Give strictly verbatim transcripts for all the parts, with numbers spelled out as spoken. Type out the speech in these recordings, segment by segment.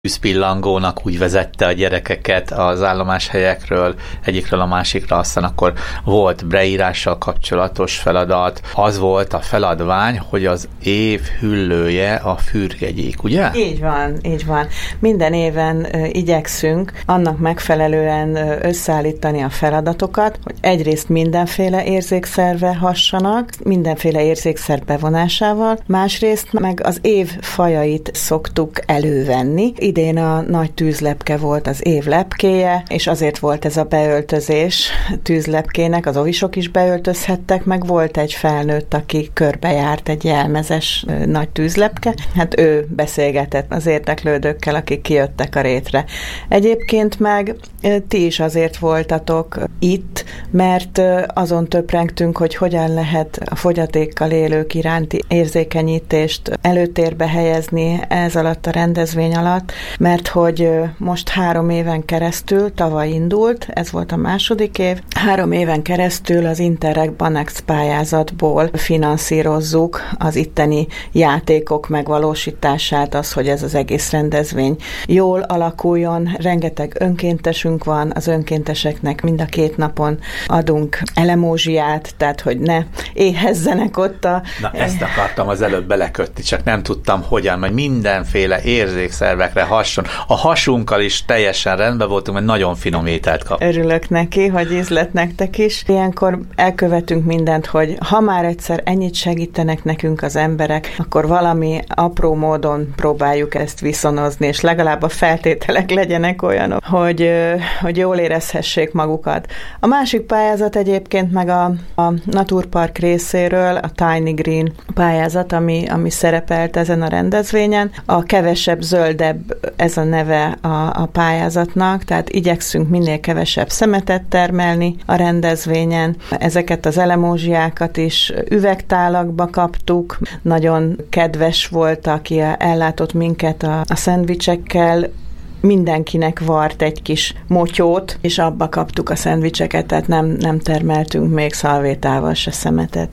tűzpillangónak úgy vezette a gyerekeket az állomáshelyekről egyikről a másikra, aztán akkor volt breírással kapcsolatos feladat. Az volt a feladvány, hogy az év hüllője a fürgegyék, ugye? Így van, így van. Minden éven ö, igyekszünk annak megfelelően ö, összeállítani a feladatokat, hogy egyrészt mindenféle érzékszerve hassanak, mindenféle érzékszer bevonásával, másrészt meg az év fajait szoktuk elővenni. Idén a nagy tűzlepke volt az év lepkéje, és azért volt ez a beöltözés tűzlepkének, az ovisok is beöltözhettek, meg volt egy felnőtt, aki körbejárt egy jelmezes nagy tűzlepke. Hát ő beszélgetett az érdeklődőkkel, akik kijöttek a rétre. Egyébként meg ti is azért voltatok itt, mert azon töprengtünk, hogy hogyan lehet a fogyatékkal élők iránti érzékenyítést előtérbe helyezni ez alatt a rendezvény alatt, mert hogy most három éven keresztül, tavaly indult, ez volt a második év, három éven keresztül az Interreg Banex pályázatból finanszírozzuk az itteni játékok megvalósítását, az, hogy ez az egész rendezvény jól alakuljon. Rengeteg önkéntesünk van, az önkénteseknek mind a két napon adunk elemózsiát, tehát hogy ne éhezzenek ott a... Na, ezt akartam az előbb belekötni, csak nem tudtam hogyan, mert mindenféle érzékszervekre hason. A hasunkkal is teljesen rendben voltunk, mert nagyon finom ételt kap. Örülök neki, hogy ízlet nektek is. Ilyenkor elkövetünk mindent, hogy ha már egyszer ennyit segítenek nekünk az emberek, akkor valami apró módon próbáljuk ezt viszonozni, és legalább a feltételek legyenek olyanok, hogy, hogy jól érezhessék magukat. A másik pályázat egyébként meg a, a Naturpark részéről, a Tiny Green pályázat, ami, ami szerepelt ezen a rendezvényen. A kevesebb, zöldebb ez a neve a, a pályázatnak, tehát igyekszünk minél kevesebb szemetet termelni a rendezvényen. Ezeket az elemózsiákat is üvegtálakba kaptuk. Nagyon kedves volt, aki ellátott minket a, a szendvicsekkel, mindenkinek vart egy kis motyót, és abba kaptuk a szendvicseket, tehát nem, nem termeltünk még szalvétával se szemetet.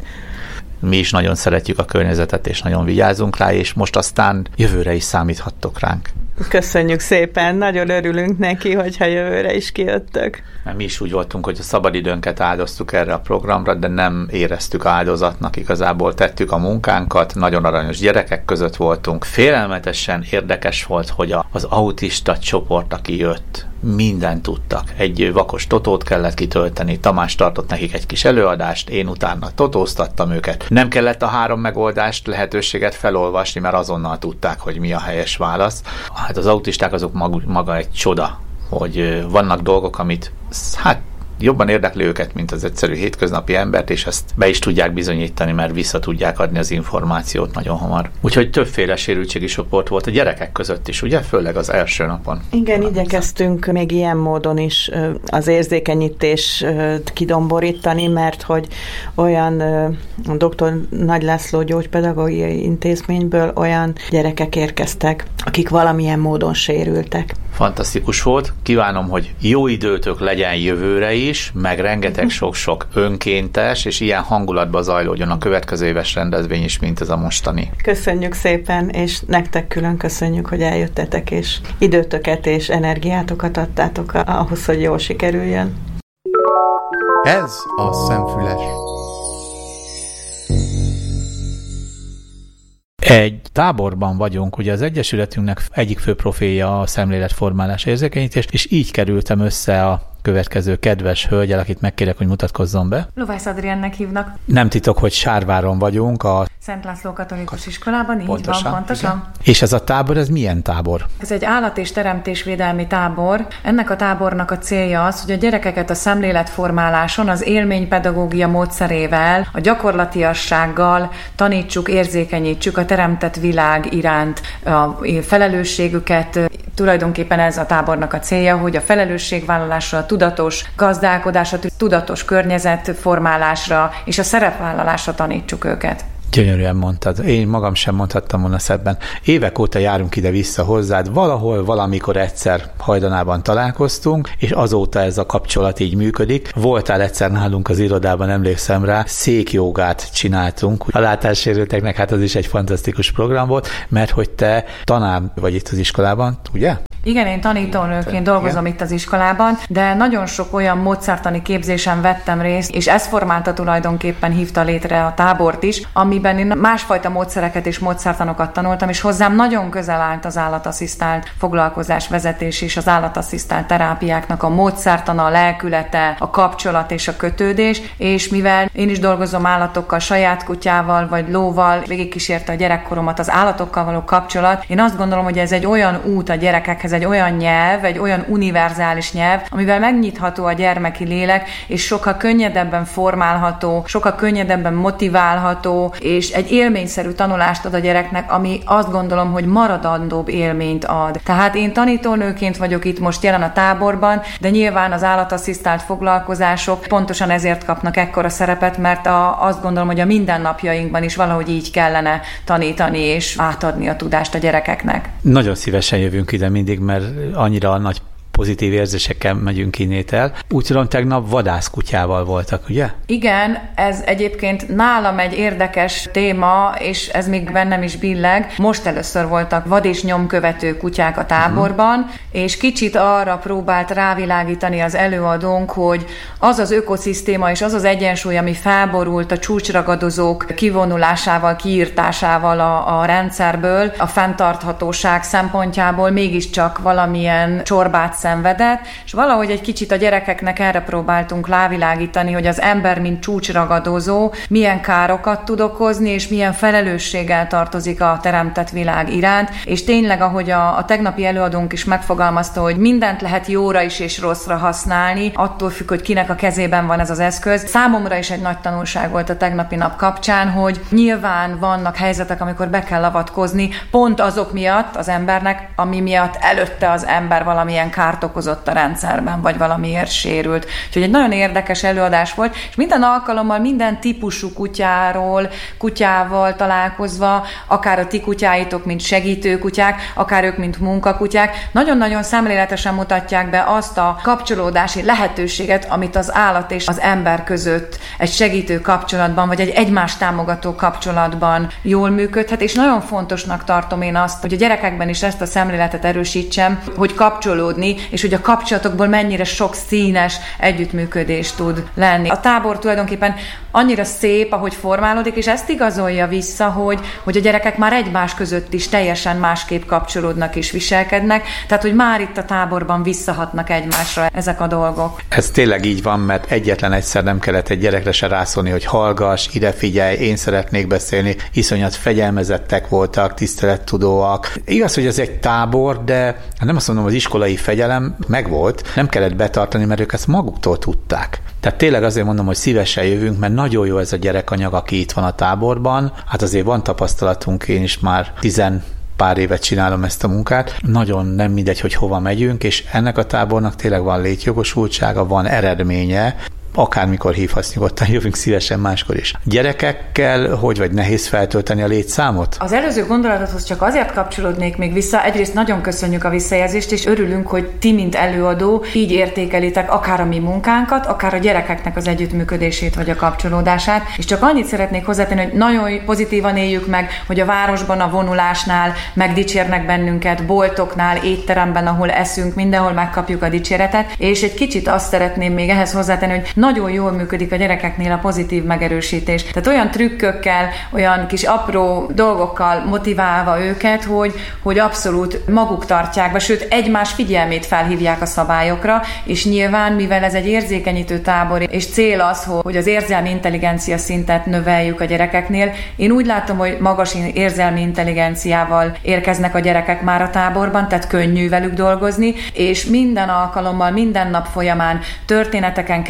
Mi is nagyon szeretjük a környezetet, és nagyon vigyázunk rá, és most aztán jövőre is számíthattok ránk. Köszönjük szépen, nagyon örülünk neki, hogyha jövőre is kijöttök. Mi is úgy voltunk, hogy a szabadidőnket áldoztuk erre a programra, de nem éreztük áldozatnak, igazából tettük a munkánkat, nagyon aranyos gyerekek között voltunk. Félelmetesen érdekes volt, hogy az autista csoport, aki jött, mindent tudtak. Egy vakos totót kellett kitölteni, Tamás tartott nekik egy kis előadást, én utána totóztattam őket. Nem kellett a három megoldást, lehetőséget felolvasni, mert azonnal tudták, hogy mi a helyes válasz. Hát az autisták azok maga, maga egy csoda, hogy vannak dolgok, amit hát jobban érdekli őket, mint az egyszerű hétköznapi embert, és ezt be is tudják bizonyítani, mert vissza tudják adni az információt nagyon hamar. Úgyhogy többféle sérültségi csoport volt a gyerekek között is, ugye? Főleg az első napon. Igen, igyekeztünk még ilyen módon is az érzékenyítést kidomborítani, mert hogy olyan doktor Nagy László gyógypedagógiai intézményből olyan gyerekek érkeztek, akik valamilyen módon sérültek. Fantasztikus volt. Kívánom, hogy jó időtök legyen jövőre is, meg rengeteg sok-sok önkéntes, és ilyen hangulatba zajlódjon a következő éves rendezvény is, mint ez a mostani. Köszönjük szépen, és nektek külön köszönjük, hogy eljöttetek, és időtöket és energiátokat adtátok ahhoz, hogy jól sikerüljön. Ez a Szemfüles. Egy táborban vagyunk, ugye az Egyesületünknek egyik fő profilja a szemléletformálás érzékenyítés, és így kerültem össze a következő kedves hölgyel, akit megkérek, hogy mutatkozzon be. Lovász Adriennek hívnak. Nem titok, hogy Sárváron vagyunk, a Szent László Katolikus Iskolában, így pontosan, van, pontosan. Igen. És ez a tábor, ez milyen tábor? Ez egy állat- és teremtésvédelmi tábor. Ennek a tábornak a célja az, hogy a gyerekeket a szemléletformáláson az élménypedagógia módszerével, a gyakorlatiassággal tanítsuk, érzékenyítsük a teremtett világ iránt a felelősségüket. Tulajdonképpen ez a tábornak a célja, hogy a felelősségvállalásra, a tudatos gazdálkodásra, a tudatos környezetformálásra és a szerepvállalásra tanítsuk őket. Gyönyörűen mondtad. Én magam sem mondhattam volna szebben. Évek óta járunk ide-vissza hozzád, valahol, valamikor egyszer hajdanában találkoztunk, és azóta ez a kapcsolat így működik. Voltál egyszer nálunk az irodában, emlékszem rá, székjogát csináltunk. A látássérülteknek hát az is egy fantasztikus program volt, mert hogy te tanár vagy itt az iskolában, ugye? Igen, én tanítónőként dolgozom Igen. itt az iskolában, de nagyon sok olyan módszertani képzésen vettem részt, és ez formálta tulajdonképpen, hívta létre a tábort is, amiben én másfajta módszereket és módszertanokat tanultam, és hozzám nagyon közel állt az állatasszisztált foglalkozás vezetés és az állatasszisztált terápiáknak a módszertana, a lelkülete, a kapcsolat és a kötődés, és mivel én is dolgozom állatokkal, saját kutyával vagy lóval, végigkísérte a gyerekkoromat az állatokkal való kapcsolat, én azt gondolom, hogy ez egy olyan út a gyerekekhez, egy olyan nyelv, egy olyan univerzális nyelv, amivel megnyitható a gyermeki lélek, és sokkal könnyedebben formálható, sokkal könnyedebben motiválható, és egy élményszerű tanulást ad a gyereknek, ami azt gondolom, hogy maradandóbb élményt ad. Tehát én tanítónőként vagyok itt most jelen a táborban, de nyilván az állatasszisztált foglalkozások pontosan ezért kapnak ekkora szerepet, mert a, azt gondolom, hogy a mindennapjainkban is valahogy így kellene tanítani és átadni a tudást a gyerekeknek. Nagyon szívesen jövünk ide mindig, mert annyira nagy pozitív érzésekkel megyünk innét el. Úgy tudom, tegnap vadászkutyával voltak, ugye? Igen, ez egyébként nálam egy érdekes téma, és ez még bennem is billeg. Most először voltak vad- és nyomkövető kutyák a táborban, uh-huh. és kicsit arra próbált rávilágítani az előadónk, hogy az az ökoszisztéma és az az egyensúly, ami felborult a csúcsragadozók kivonulásával, kiírtásával a, a rendszerből, a fenntarthatóság szempontjából mégiscsak valamilyen csorbát szenvedett, és valahogy egy kicsit a gyerekeknek erre próbáltunk rávilágítani, hogy az ember, mint csúcsragadozó, milyen károkat tud okozni, és milyen felelősséggel tartozik a teremtett világ iránt, és tényleg, ahogy a, a tegnapi előadónk is megfogalmazta, hogy mindent lehet jóra is és rosszra használni, attól függ, hogy kinek a kezében van ez az eszköz. Számomra is egy nagy tanulság volt a tegnapi nap kapcsán, hogy nyilván vannak helyzetek, amikor be kell avatkozni, pont azok miatt az embernek, ami miatt előtte az ember valamilyen kárt okozott a rendszerben, vagy valamiért sérült. Úgyhogy egy nagyon érdekes előadás volt, és minden alkalommal minden típusú kutyáról, kutyával találkozva, akár a ti kutyáitok, mint segítő kutyák, akár ők, mint munkakutyák, nagyon-nagyon szemléletesen mutatják be azt a kapcsolódási lehetőséget, amit az állat és az ember között egy segítő kapcsolatban, vagy egy egymást támogató kapcsolatban jól működhet, és nagyon fontosnak tartom én azt, hogy a gyerekekben is ezt a szemléletet erősítsem, hogy kapcsolódni, és hogy a kapcsolatokból mennyire sok színes együttműködés tud lenni. A tábor tulajdonképpen annyira szép, ahogy formálódik, és ezt igazolja vissza, hogy, hogy a gyerekek már egymás között is teljesen másképp kapcsolódnak és viselkednek, tehát hogy már itt a táborban visszahatnak egymásra ezek a dolgok. Ez tényleg így van, mert egyetlen egyszer nem kellett egy gyerekre se rászólni, hogy hallgass, ide figyelj, én szeretnék beszélni, iszonyat fegyelmezettek voltak, tisztelettudóak. Igaz, hogy ez egy tábor, de nem azt mondom, az iskolai fegyelem megvolt, nem kellett betartani, mert ők ezt maguktól tudták. Tehát tényleg azért mondom, hogy szívesen jövünk, mert nagyon jó ez a gyerekanyag, aki itt van a táborban. Hát azért van tapasztalatunk, én is már tizen pár évet csinálom ezt a munkát. Nagyon nem mindegy, hogy hova megyünk, és ennek a tábornak tényleg van létjogosultsága, van eredménye, akármikor hívhatsz, nyugodtan jövünk szívesen máskor is. Gyerekekkel hogy vagy nehéz feltölteni a létszámot? Az előző gondolathoz csak azért kapcsolódnék még vissza. Egyrészt nagyon köszönjük a visszajelzést, és örülünk, hogy ti, mint előadó, így értékelitek akár a mi munkánkat, akár a gyerekeknek az együttműködését vagy a kapcsolódását. És csak annyit szeretnék hozzátenni, hogy nagyon pozitívan éljük meg, hogy a városban, a vonulásnál megdicsérnek bennünket, boltoknál, étteremben, ahol eszünk, mindenhol megkapjuk a dicséretet. És egy kicsit azt szeretném még ehhez hozzátenni, hogy nagyon jól működik a gyerekeknél a pozitív megerősítés. Tehát olyan trükkökkel, olyan kis apró dolgokkal motiválva őket, hogy, hogy abszolút maguk tartják be, sőt egymás figyelmét felhívják a szabályokra, és nyilván, mivel ez egy érzékenyítő tábor, és cél az, hogy az érzelmi intelligencia szintet növeljük a gyerekeknél, én úgy látom, hogy magas érzelmi intelligenciával érkeznek a gyerekek már a táborban, tehát könnyű velük dolgozni, és minden alkalommal, minden nap folyamán történeteken keresztül is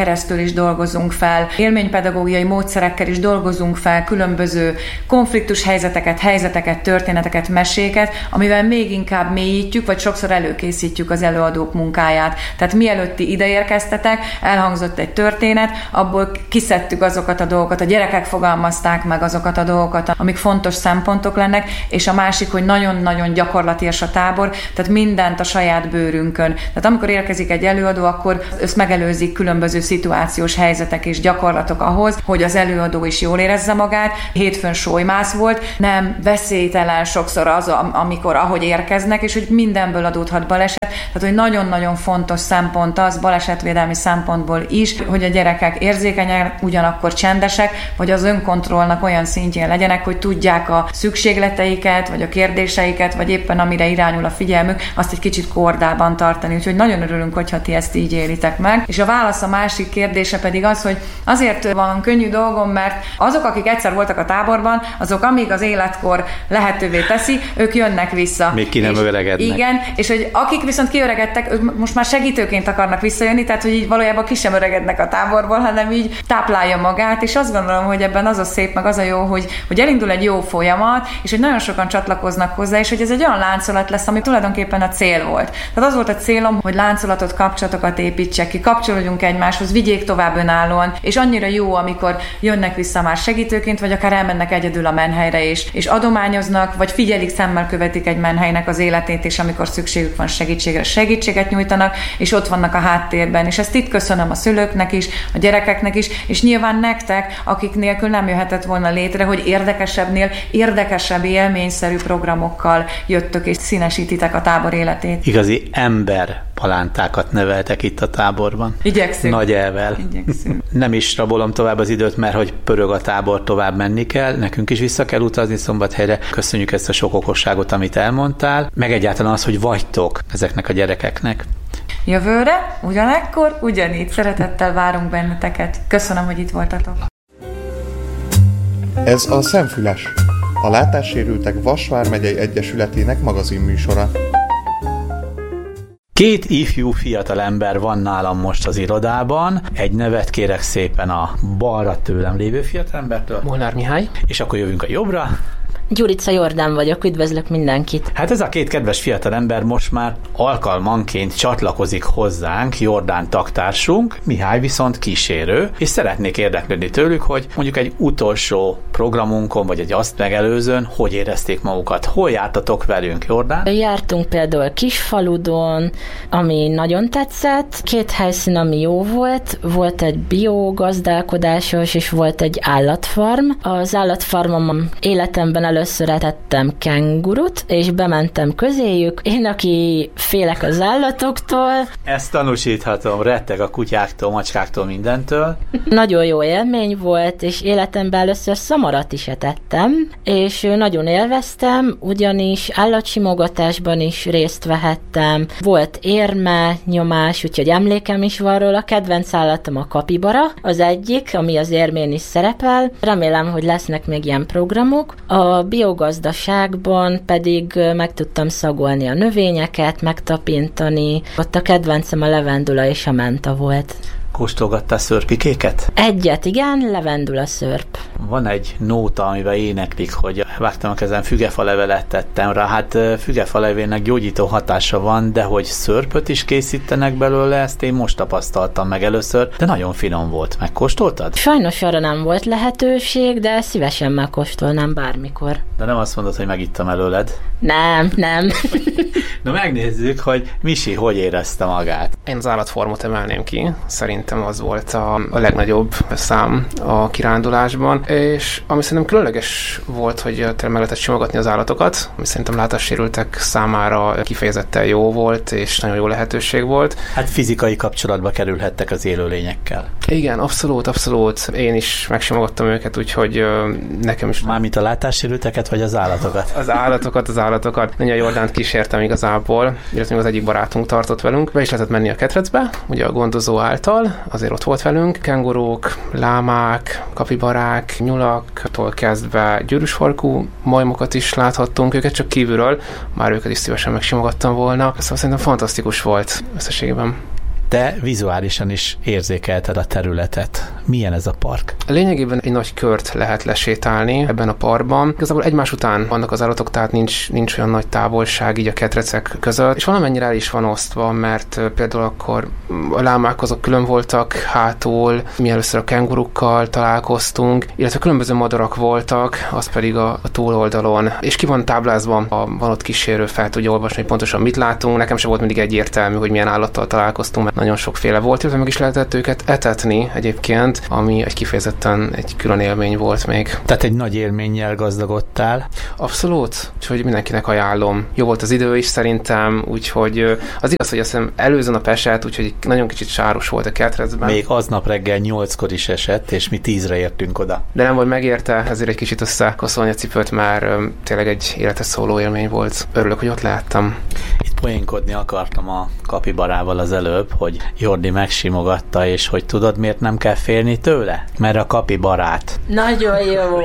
is dolgozunk fel, élménypedagógiai módszerekkel is dolgozunk fel különböző konfliktus helyzeteket, helyzeteket, történeteket, meséket, amivel még inkább mélyítjük, vagy sokszor előkészítjük az előadók munkáját. Tehát mielőtti ideérkeztetek, elhangzott egy történet, abból kiszedtük azokat a dolgokat, a gyerekek fogalmazták meg azokat a dolgokat, amik fontos szempontok lennek, és a másik, hogy nagyon-nagyon gyakorlatias a tábor, tehát mindent a saját bőrünkön. Tehát amikor érkezik egy előadó, akkor ezt megelőzik különböző szituációs helyzetek és gyakorlatok ahhoz, hogy az előadó is jól érezze magát. Hétfőn sólymász volt, nem veszélytelen sokszor az, amikor ahogy érkeznek, és hogy mindenből adódhat baleset. Tehát, hogy nagyon-nagyon fontos szempont az, balesetvédelmi szempontból is, hogy a gyerekek érzékenyek, ugyanakkor csendesek, vagy az önkontrollnak olyan szintjén legyenek, hogy tudják a szükségleteiket, vagy a kérdéseiket, vagy éppen amire irányul a figyelmük, azt egy kicsit kordában tartani. Úgyhogy nagyon örülünk, hogyha ti ezt így élitek meg. És a válasz a másik kérdése pedig az, hogy azért van könnyű dolgom, mert azok, akik egyszer voltak a táborban, azok amíg az életkor lehetővé teszi, ők jönnek vissza. Még ki nem és öregednek. Igen, és hogy akik viszont kiöregedtek, ők most már segítőként akarnak visszajönni, tehát hogy így valójában ki sem öregednek a táborból, hanem így táplálja magát, és azt gondolom, hogy ebben az a szép, meg az a jó, hogy, hogy elindul egy jó folyamat, és hogy nagyon sokan csatlakoznak hozzá, és hogy ez egy olyan láncolat lesz, ami tulajdonképpen a cél volt. Tehát az volt a célom, hogy láncolatot, kapcsolatokat építsek ki, kapcsolódjunk egymáshoz, vigyék tovább önállóan, és annyira jó, amikor jönnek vissza már segítőként, vagy akár elmennek egyedül a menhelyre is, és adományoznak, vagy figyelik, szemmel követik egy menhelynek az életét, és amikor szükségük van segítségre, segítséget nyújtanak, és ott vannak a háttérben. És ezt itt köszönöm a szülőknek is, a gyerekeknek is, és nyilván nektek, akik nélkül nem jöhetett volna létre, hogy érdekesebbnél érdekesebb élményszerű programokkal jöttök és színesítitek a tábor életét. Igazi ember palántákat neveltek itt a táborban. Igyekszünk. Nagy elvel. Igyekszünk. Nem is rabolom tovább az időt, mert hogy pörög a tábor, tovább menni kell. Nekünk is vissza kell utazni Szombathelyre. Köszönjük ezt a sok okosságot, amit elmondtál. Meg egyáltalán az, hogy vagytok ezeknek a gyerekeknek. Jövőre, ugyanekkor, ugyanígy. Szeretettel várunk benneteket. Köszönöm, hogy itt voltatok. Ez a Szemfüles, a Látássérültek Vas vármegyei Egyesületének magazinműsora. Két ifjú fiatalember van nálam most az irodában. Egy nevet kérek szépen a balra tőlem lévő fiatalembertől. Molnár Mihály. És akkor jövünk a jobbra. Gyurica Jordán vagyok, üdvözlök mindenkit. Hát ez a két kedves fiatalember most már alkalmanként csatlakozik hozzánk, Jordán taktársunk, Mihály viszont kísérő, és szeretnék érdeklődni tőlük, hogy mondjuk egy utolsó programunkon, vagy egy azt megelőzőn, hogy érezték magukat. Hol jártatok velünk, Jordán? Jártunk például Kisfaludon, ami nagyon tetszett, két helyszín, ami jó volt, volt egy biogazdálkodásos, és volt egy állatfarm. Az állatfarmon életemben elő Először etettem kengurut, és bementem közéjük. Én, aki félek az állatoktól. Ezt tanúsíthatom, retteg a kutyáktól, macskáktól, mindentől. Nagyon jó élmény volt, és életemben először szamarat is etettem, és nagyon élveztem, ugyanis állatsimogatásban is részt vehettem. Volt érme, nyomás, úgyhogy emlékem is van róla. Kedvenc állatom a kapibara, az egyik, ami az érmén is szerepel. Remélem, hogy lesznek még ilyen programok. A biogazdaságban pedig meg tudtam szagolni a növényeket, megtapintani. Ott a kedvencem a levendula és a menta volt. Kóstolgattál szörpikéket? Egyet, igen, levendula szörp. Van egy nóta, amivel éneklik, hogy vágtam a kezem, fügefalevelet tettem rá. Hát fügefalevének gyógyító hatása van, de hogy szörpöt is készítenek belőle, ezt én most tapasztaltam meg először, de nagyon finom volt. Megkóstoltad? Sajnos arra nem volt lehetőség, de szívesen megkóstolnám bármikor. De nem azt mondod, hogy megittam előled? Nem, nem. Na megnézzük, hogy Misi hogy érezte magát. Én az állatformot emelném ki. Szerintem az volt a, a legnagyobb szám a kirándulásban, és ami szerintem különleges volt, hogy tényleg meg lehetett simogatni az állatokat, ami szerintem látássérültek számára kifejezetten jó volt, és nagyon jó lehetőség volt. Hát fizikai kapcsolatba kerülhettek az élőlényekkel. Igen, abszolút, abszolút. Én is megsimogattam őket, úgyhogy nekem is... Mármint a látássérülteket, vagy az állatokat? Az állatokat, az állatokat. Nagyon Jordánt kísértem igazából, illetve az egyik barátunk tartott velünk. Be is lehetett menni a ketrecbe, ugye a gondozó által, azért ott volt velünk. Kengurók, lámák, kapibarák, nyulaktól kezdve gyűrűsfarkú majmokat is láthattunk, őket csak kívülről, már őket is szívesen megsimogattam volna. Szóval szerintem fantasztikus volt összességében. te vizuálisan is érzékelted a területet. Milyen ez a park? Lényegében egy nagy kört lehet lesétálni ebben a parkban. Igazából egymás után vannak az állatok, tehát nincs, nincs olyan nagy távolság így a ketrecek között, és valamennyire el is van osztva, mert például akkor a lámák azok külön voltak hátul, mi először a kengurukkal találkoztunk, illetve különböző madarak voltak, az pedig a, a túloldalon. És ki van táblázva, a van ott kísérő fel tudja olvasni, hogy pontosan mit látunk. Nekem sem volt mindig egyértelmű, hogy milyen állattal találkoztunk, mert nagyon sokféle volt, illetve meg is lehetett őket etetni egyébként, ami egy kifejezetten egy külön élmény volt még. Tehát egy nagy élménnyel gazdagodtál. Abszolút, úgyhogy mindenkinek ajánlom. Jó volt az idő is szerintem, úgyhogy az igaz, hogy azt hiszem előző nap esett, úgyhogy nagyon kicsit sáros volt a ketrecben. Még aznap reggel nyolckor is esett, és mi tízre értünk oda. De nem volt megérte, ezért egy kicsit összekoszolni a cipőt, már tényleg egy életes szóló élmény volt. Örülök, hogy ott láttam. Itt poénkodni akartam a kapibarával az előbb, hogy Jordi megsimogatta, és hogy tudod, miért nem kell félni tőle? Mert a kapibarát. Nagyon jó.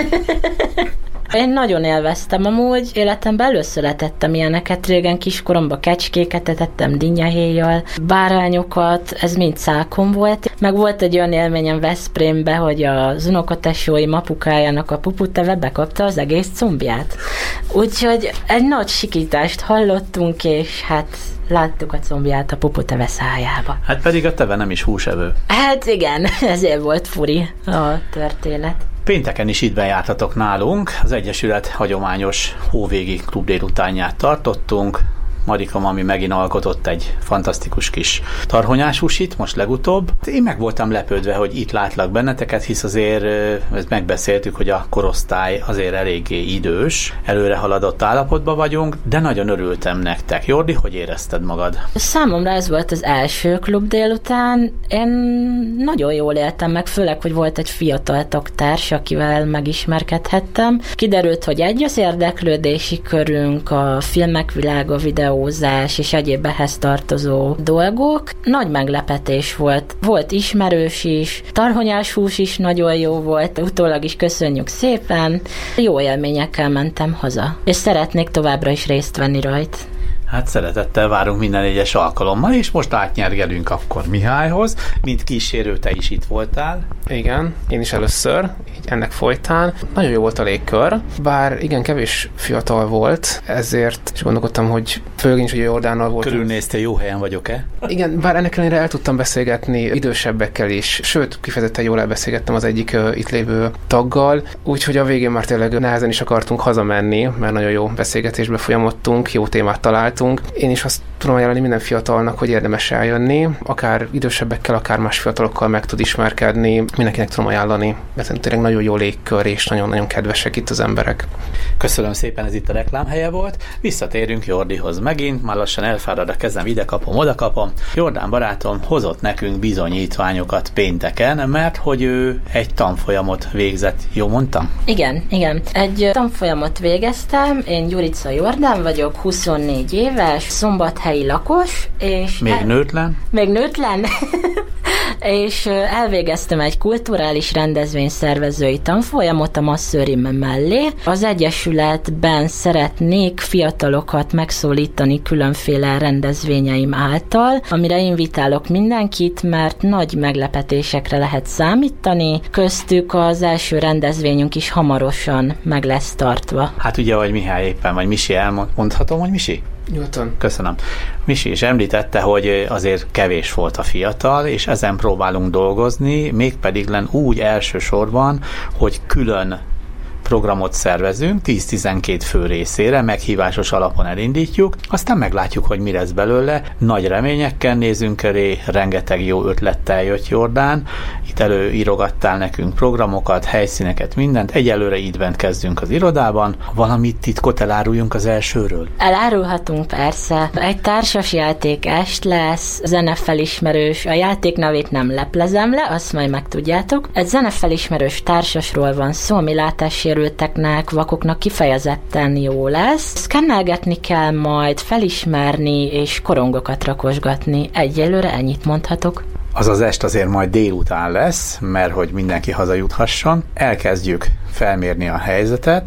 Én nagyon élveztem amúgy, életemben először etettem ilyeneket, régen kiskoromban kecskéket etettem dinnyehéjjal, bárányokat, ez mind szákon volt. Meg volt egy olyan élményem Veszprémbe, hogy az unokatesóim apukájának a puputeve bekapta az egész combját. Úgyhogy egy nagy sikítást hallottunk, és hát láttuk a combját a puputeve szájába. Hát pedig a teve nem is húsevő. Hát igen, ezért volt furi a történet. Pénteken is itt bejártatok nálunk, az Egyesület hagyományos hóvégi klub délutánját tartottunk. Marika mami megint alkotott egy fantasztikus kis tarhonyás húsit, most legutóbb. Én meg voltam lepődve, hogy itt látlak benneteket, hisz azért ezt megbeszéltük, hogy a korosztály azért eléggé idős, előre haladott állapotban vagyunk, de nagyon örültem nektek. Jordi, hogy érezted magad? Számomra ez volt az első klub délután. Én nagyon jól éltem meg, főleg, hogy volt egy fiatal tagtárs, akivel megismerkedhettem. Kiderült, hogy egy az érdeklődési körünk, a filmek világa, videó, és egyéb ehhez tartozó dolgok. Nagy meglepetés volt. Volt ismerős is, tarhonyás hús is nagyon jó volt, utólag is köszönjük szépen. Jó élményekkel mentem haza, és szeretnék továbbra is részt venni rajta. Hát szeretettel várunk minden egyes alkalommal, és most átnyergelünk akkor Mihályhoz, mint kísérő te is itt voltál. Igen, én is először, így ennek folytán. Nagyon jó volt a légkör, bár igen, kevés fiatal volt, ezért is gondolkodtam, hogy főleg is, hogy Jordánnal voltam. Körülnéztél, jó helyen vagyok-e? Igen, bár ennek ellenére el tudtam beszélgetni idősebbekkel is, sőt, kifejezetten jól elbeszélgettem az egyik uh, itt lévő taggal, úgyhogy a végén már tényleg nehezen is akartunk hazamenni, mert nagyon jó beszélgetésbe folyamodtunk, jó témát talált. Én is azt tudom ajánlani minden fiatalnak, hogy érdemes eljönni, akár idősebbekkel, akár más fiatalokkal meg tud ismerkedni, mindenkinek tudom ajánlani, mert tényleg nagyon jó légkör, és nagyon-nagyon kedvesek itt az emberek. Köszönöm szépen, ez itt a reklámhelye volt. Visszatérünk Jordihoz megint, már lassan elfárad a kezem, ide kapom, oda kapom. Jordán barátom hozott nekünk bizonyítványokat pénteken, mert hogy ő egy tanfolyamot végzett. Jó mondtam? Igen, igen. Egy tanfolyamot végeztem, én Gyurica Jordán vagyok, huszonnégy éves, szombathelyi lakos, és... Még el... nőtlen? Még nőtlen? és elvégeztem egy kulturális rendezvényszervezői tanfolyamot a masszőrim mellé. Az Egyesületben szeretnék fiatalokat megszólítani különféle rendezvényeim által, amire invitálok mindenkit, mert nagy meglepetésekre lehet számítani. Köztük az első rendezvényünk is hamarosan meg lesz tartva. Hát ugye, ahogy Mihály éppen, vagy Misi elmondhatom, hogy Misi? Nyugodtan. Köszönöm. Misi is említette, hogy azért kevés volt a fiatal, és ezen próbálunk dolgozni, mégpedig len úgy elsősorban, hogy külön programot szervezünk, tíz-tizenkét fő részére, meghívásos alapon elindítjuk, aztán meglátjuk, hogy mi lesz belőle. Nagy reményekkel nézünk elé, rengeteg jó ötlettel jött Jordán, itt előírogattál nekünk programokat, helyszíneket, mindent, egyelőre itt bent kezdünk az irodában. Valamit titkot eláruljunk az elsőről? Elárulhatunk persze. Egy társas játék est lesz, zenefelismerős, a játék nevét nem leplezem le, azt majd megtudjátok. Egy zenefelismerős társasról van szó, ami látássérülteknek, vakoknak kifejezetten jó lesz. Szkennelgetni kell majd, felismerni és korongokat rakosgatni. Egyelőre ennyit mondhatok. Az az est azért majd délután lesz, mert hogy mindenki hazajuthasson. Elkezdjük felmérni a helyzetet,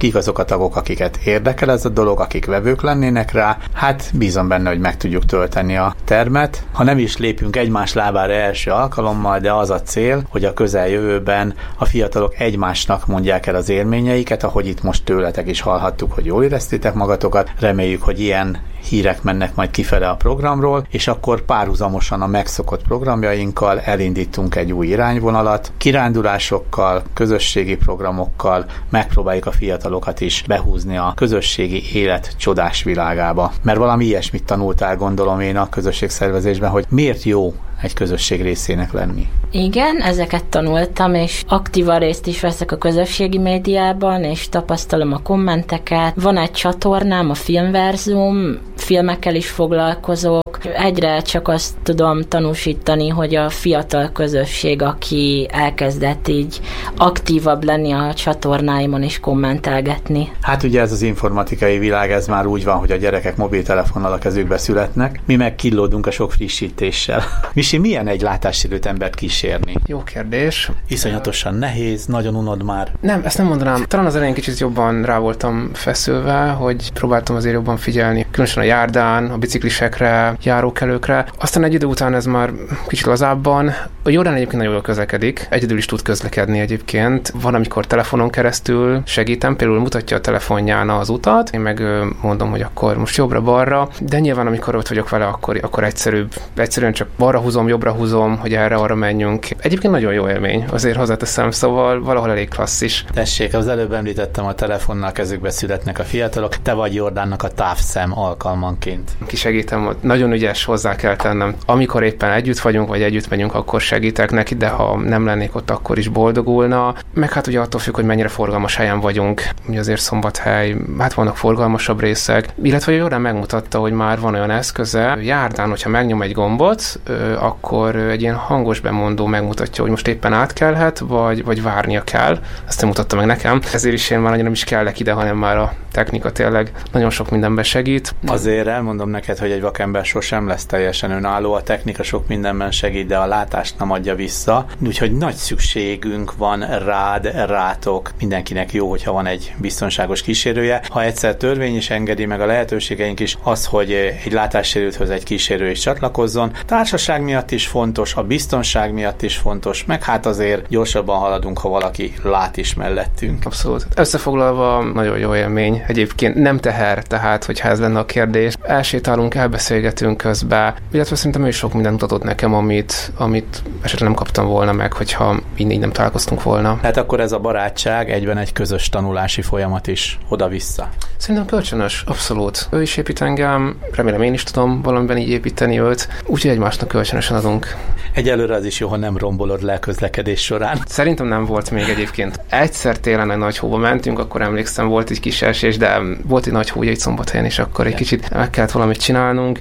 kik azok a tagok, akiket érdekel ez a dolog, akik vevők lennének rá, hát bízom benne, hogy meg tudjuk tölteni a termet. Ha nem is lépünk egymás lábára első alkalommal, de az a cél, hogy a közeljövőben a fiatalok egymásnak mondják el az élményeiket, ahogy itt most tőletek is hallhattuk, hogy jól éreztétek magatokat. Reméljük, hogy ilyen hírek mennek majd kifele a programról, és akkor párhuzamosan a megszokott programjainkkal elindítunk egy új irányvonalat, kirándulásokkal, közösségi programokkal megpróbáljuk a fiatalokat is behúzni a közösségi élet csodás világába. Mert valami ilyesmit tanultál, gondolom én, a közösségszervezésben, hogy miért jó egy közösség részének lenni. Igen, ezeket tanultam, és aktívan részt is veszek a közösségi médiában, és tapasztalom a kommenteket. Van egy csatornám, a Filmverzum, filmekkel is foglalkozok. Egyre csak azt tudom tanúsítani, hogy a fiatal közösség, aki elkezdett így aktívabb lenni a csatornáimon és kommentelgetni. Hát ugye ez az informatikai világ, ez már úgy van, hogy a gyerekek mobiltelefonnal a kezükbe születnek, mi meg killódunk a sok frissítéssel. Misi, milyen egy látássérült embert kísérni? Jó kérdés. Iszonyatosan nehéz, nagyon unod már. Nem, ezt nem mondanám. Talán az elején kicsit jobban rá voltam feszülve, hogy próbáltam azért jobban figyelni, különösen a járdán, a biciklisekre, járókelőkre. Aztán egy idő után ez már kicsit lazábban. A Jordán egyébként nagyon jól közlekedik, egyedül is tud közlekedni egyébként. Van, amikor telefonon keresztül segítem, például mutatja a telefonján az utat, én meg mondom, hogy akkor most jobbra-balra, de nyilván amikor ott vagyok vele, akkor, akkor egyszerűbb, egyszerűen csak balra húzom, jobbra húzom, hogy erre-arra menjünk. Egyébként nagyon jó élmény, azért hozzáteszem, szóval valahol elég klasszis. Tessék, az előbb említettem, a telefonnal kezükbe születnek a fiatalok, te vagy Jordánnak a távszem alkalmanként. Kisegítem, nagyon ügyes, hozzá kell tennem. Amikor éppen együtt vagyunk, vagy együtt megyünk, akkor segítek neki, de ha nem lennék ott, akkor is boldogulna. Meg hát ugye attól függ, hogy mennyire forgalmas helyen vagyunk. Ugye azért Szombathely, hát vannak forgalmasabb részek. Illetve Jordán megmutatta, hogy már van olyan eszköze. Járdán, hogyha megnyom egy gombot, akkor egy ilyen hangos bemondó megmutatja, hogy most éppen átkelhet, vagy, vagy várnia kell. Ezt nem mutatta meg nekem. Ezért is én már annyira nem is kellek ide, hanem már a technika tényleg nagyon sok mindenben segít. Azért elmondom neked, hogy egy vakember sosem lesz teljesen önálló, a technika sok mindenben segít, de a látást nem adja vissza. Úgyhogy nagy szükségünk van rád, rátok. Mindenkinek jó, hogyha van egy biztonságos kísérője. Ha egyszer törvény is engedi, meg a lehetőségeink is az, hogy egy látássérülthöz egy kísérő is csatlakozzon. Társaság miatt is fontos, a biztonság miatt is fontos, meg hát azért gyorsabban haladunk, ha valaki lát is mellettünk. Abszolút. Összefoglalva nagyon jó élmény. Egyébként nem teher, tehát hogyha ez lenne a kérdés. Elsétálunk, elbeszélgetünk közben, illetve szerintem ő is sok mindent mutatott nekem, amit, amit esetleg nem kaptam volna meg, hogyha így nem találkoztunk volna. Hát akkor ez a barátság egyben egy közös tanulási folyamat is oda-vissza. Szerintem kölcsönös, abszolút. Ő is épít engem, remélem én is tudom valamiben így építeni őt, úgyhogy egymásnak kölcsönösen adunk. Egyelőre az is jó, ha nem rombolod le a közlekedés során. Szerintem nem volt még egyébként. Egyszer télen egy nagy hóba mentünk, akkor emlékszem, volt egy kis esés, de volt egy nagy hó egy Szombathelyen, és akkor egy kicsit meg kellett valamit csinálnunk.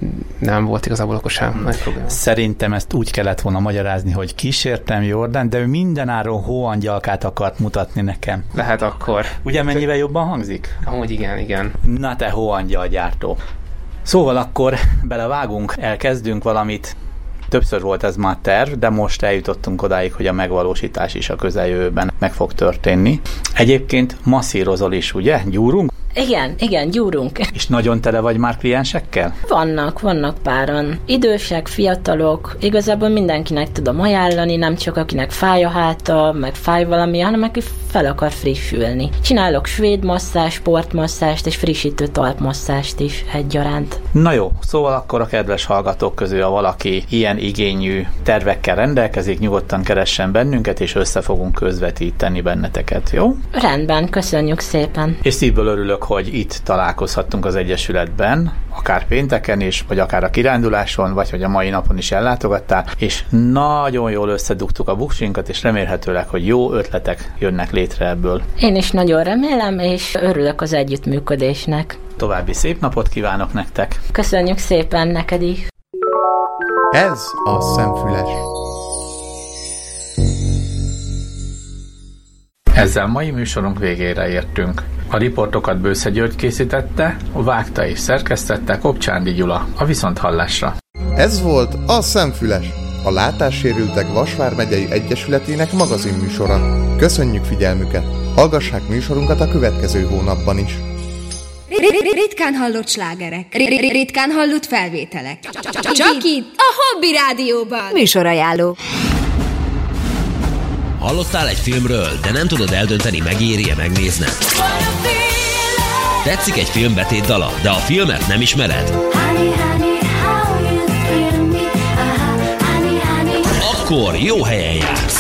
Nem volt igazából akkor sem nagy probléma. Szerintem ezt úgy kellett volna magyarázni, hogy kísértem Jordán, de ő mindenáron hóangyalkát akart mutatni nekem. Lehet akkor. Ugye mennyivel jobban hangzik? Amúgy igen, igen. Na te hóangyalgyártó. Szóval akkor belevágunk, elkezdünk valamit. Többször volt ez már terv, de most eljutottunk odáig, hogy a megvalósítás is a közeljövőben meg fog történni. Egyébként masszírozol is, ugye? Gyúrunk? Igen, igen, gyúrunk. És nagyon tele vagy már kliensekkel? Vannak, vannak páran. Idősek, fiatalok, igazából mindenkinek tudom ajánlani, nem csak akinek fáj a háta, meg fáj valami, hanem aki fel akar frissülni. Csinálok svéd masszás, sportmasszást és frissítő talpmasszást is egyaránt. Na jó, szóval akkor a kedves hallgatók közül, ha valaki ilyen igényű tervekkel rendelkezik, nyugodtan keressen bennünket, és össze fogunk közvetíteni benneteket, jó? Rendben, köszönjük szépen. És szívből örülök, hogy itt találkozhattunk az Egyesületben, akár pénteken is, vagy akár a kiránduláson, vagy hogy a mai napon is ellátogattál, és nagyon jól összedugtuk a buksinkat, és remélhetőleg, hogy jó ötletek jönnek létre ebből. Én is nagyon remélem, és örülök az együttműködésnek. További szép napot kívánok nektek! Köszönjük szépen neked is! Ez a Szemfüles. Ezzel mai műsorunk végére értünk. A riportokat Bősze György készítette, vágta és szerkesztette Kopcsándi Gyula. A viszonthallásra. Ez volt a Szemfüles, a Látássérültek Vas vármegyei Egyesületének magazinműsora. Köszönjük figyelmüket! Hallgassák műsorunkat a következő hónapban is! Ritkán hallott slágerek, ritkán hallott felvételek. Csak itt, a Hobby Rádióban. Műsorajánló. Hallottál egy filmről, de nem tudod eldönteni, megéri-e megnézned? Tetszik egy film betétdala, de a filmet nem ismered? Akkor jó helyen jársz.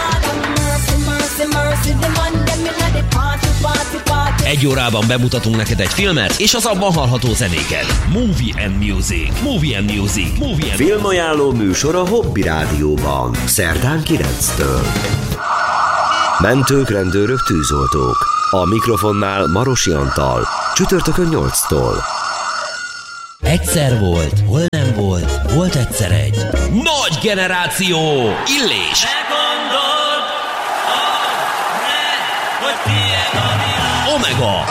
Egy órában bemutatunk neked egy filmet, és az abban hallható zenéket. Movie and Music. Movie and Music. Movie and Filmajánló műsor a Hobby Rádióban. Szerdán kilenctől. Mentők, rendőrök, tűzoltók. A mikrofonnál Marosi Antal. Csütörtökön nyolctól. Egyszer volt, hol nem volt, volt egyszer egy nagy generáció. Illés. Omega,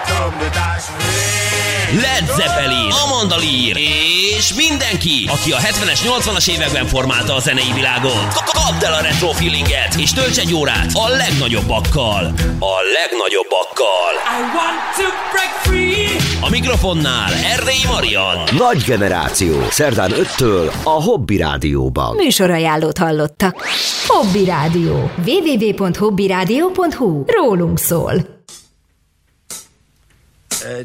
Led Zeppelin, Amanda Lear és mindenki, aki a hetvenes, nyolcvanas években formálta a zenei világot. Kapd el a retro feelinget és tölts egy órát a legnagyobbakkal. A legnagyobbakkal. I want to break free. A mikrofonnál Erdélyi Marian. Nagy generáció. Szerdán öttől a Hobby Rádióban. Műsorajánlót hallottak. Hobby Rádió. double-u double-u double-u pont hobby rádió pont hu. Rólunk szól.